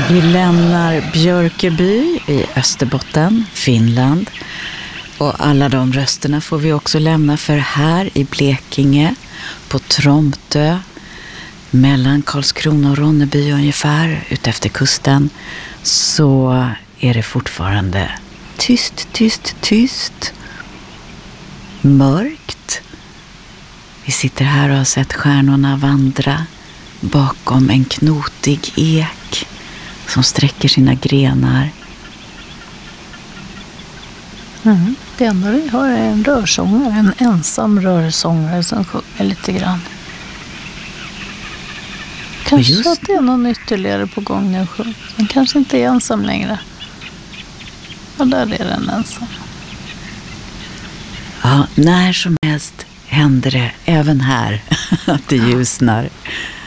Vi lämnar Björköby i Österbotten, Finland. Och alla de rösterna får vi också lämna, för här i Blekinge, på Tromtö, mellan Karlskrona och Ronneby ungefär, utefter kusten, så är det fortfarande tyst, tyst, tyst. Mörkt. Vi sitter här och har sett stjärnorna vandra bakom en knotig ek som sträcker sina grenar. Det enda vi har är en rörsångare, en ensam rörsångare som sjunger lite grann. Kanske att det är någon ytterligare på gång nu. Den kanske inte är ensam längre. Och där är den ensam. Ja, när som helst händer det även här att det ljusnar.